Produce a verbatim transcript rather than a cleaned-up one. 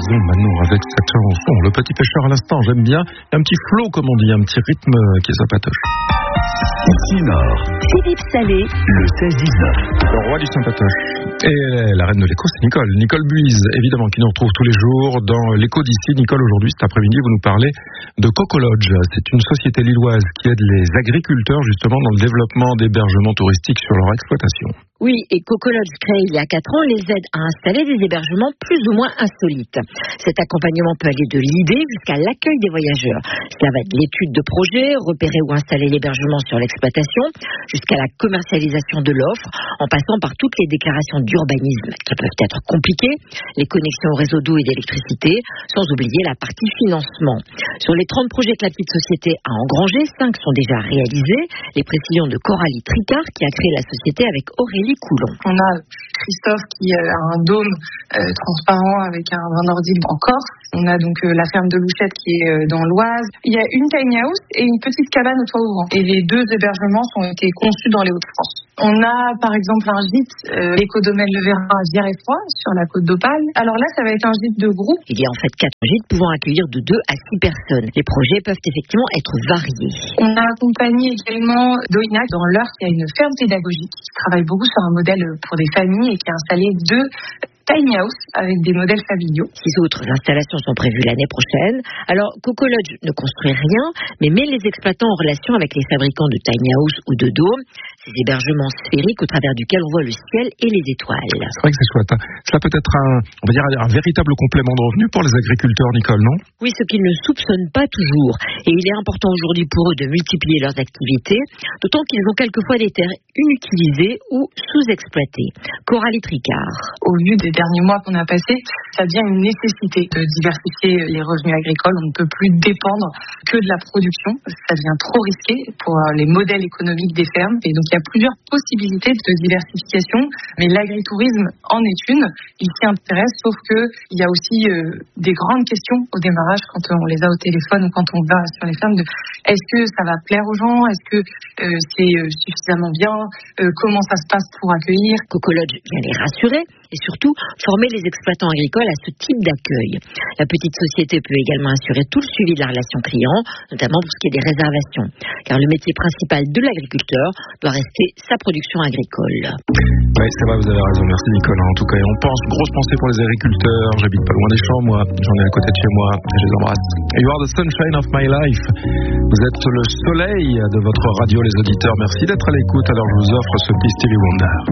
raison maintenant avec cette chanson. Le petit pêcheur à l'instant, j'aime bien. Un petit flow, comme on dit, un petit rythme qui est sympatoche. Ici Nord, Philippe Salé, le seize dix-neuf. Le roi du sympatoche. Et la reine de l'écho, c'est Nicole. Nicole Buise, évidemment, qui nous retrouve tous les jours dans l'écho d'ici. Nicole, aujourd'hui, cet après-midi, vous nous parlez de Cocolodge. C'est une société lilloise qui aide les agriculteurs, justement, dans le développement d'hébergements touristiques sur leur exploitation. Oui, et Cocolodge, créé il y a quatre ans, les aide à installer des hébergements plus ou moins insolites. Cet accompagnement peut aller de l'idée jusqu'à l'accueil des voyageurs. Cela va de l'étude de projet, repérer ou installer l'hébergement sur l'exploitation, jusqu'à la commercialisation de l'offre, en passant par toutes les déclarations d'urbanisme qui peuvent être compliquées, les connexions au réseau d'eau et d'électricité, sans oublier la partie financement. Sur les trente projets que la petite société a engrangés, cinq sont déjà réalisés. Les précisions de Coralie Tricard, qui a créé la société avec Aurélie Coulon. On a Christophe qui a un dôme euh, transparent avec un vin nordique en Corse. On a donc euh, la ferme de Louchette qui est euh, dans l'Oise. Il y a une tiny house et une petite cabane au toit ouvrant. Et les deux hébergements ont été conçus dans les Hauts-de-France. On a par exemple un gîte, euh, l'écodomaine Le Vérin à Vierzefroy, sur la côte d'Opale. Alors là, ça va être un gîte de groupe. Il y a en fait quatre gîtes pouvant accueillir de deux à six personnes. Les projets peuvent effectivement être variés. On a accompagné également d'Oinac dans l'Eure, qui a une ferme pédagogique qui travaille beaucoup sur un modèle pour des familles et qui a installé deux tiny house avec des modèles familiaux. Six autres installations sont prévues l'année prochaine. Alors, Cocolodge ne construit rien, mais met les exploitants en relation avec les fabricants de tiny house ou de dômes, ces hébergements sphériques au travers duquel on voit le ciel et les étoiles. C'est vrai que c'est chouette. Cela peut être un, on va dire, un véritable complément de revenus pour les agriculteurs, Nicole, non? Oui, ce qu'ils ne soupçonnent pas toujours. Et il est important aujourd'hui pour eux de multiplier leurs activités, d'autant qu'ils ont quelquefois des terres inutilisées ou sous-exploitées. Coralie Tricard. Au vu des derniers mois qu'on a passés, ça devient une nécessité de diversifier les revenus agricoles. On ne peut plus dépendre que de la production. Ça devient trop risqué pour les modèles économiques des fermes. Et donc, il y a plusieurs possibilités de diversification, mais l'agritourisme en est une. Il s'y intéresse, sauf qu'il y a aussi euh, des grandes questions au démarrage quand on les a au téléphone ou quand on va sur les fermes. De, est-ce que ça va plaire aux gens? Est-ce que euh, c'est euh, suffisamment bien? euh, Comment ça se passe pour accueillir? Cocolodge vient les rassurer et surtout former les exploitants agricoles à ce type d'accueil. La petite société peut également assurer tout le suivi de la relation client, notamment pour ce qui est des réservations, car le métier principal de l'agriculteur doit rester sa production agricole. Oui, c'est vrai, vous avez raison. Merci Nicole. En tout cas, on pense, grosse pensée pour les agriculteurs. J'habite pas loin des champs, moi. J'en ai à côté de chez moi. Et je les embrasse. You are the sunshine of my life. Vous êtes le soleil de votre radio, les auditeurs. Merci d'être à l'écoute. Alors, je vous offre ce petit Stevie Wonder.